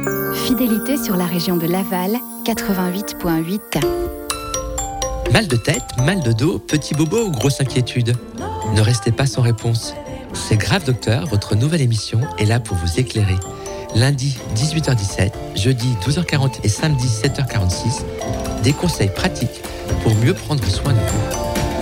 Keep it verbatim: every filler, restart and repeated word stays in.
Fidélité sur la région de Laval, quatre-vingt-huit virgule huit. Mal de tête, mal de dos, petit bobo ou grosse inquiétude? Ne restez pas sans réponse. C'est Grave Docteur, votre nouvelle émission, est là pour vous éclairer. Lundi, dix-huit heures dix-sept, jeudi, douze heures quarante et samedi, sept heures quarante-six. Des conseils pratiques pour mieux prendre soin de vous.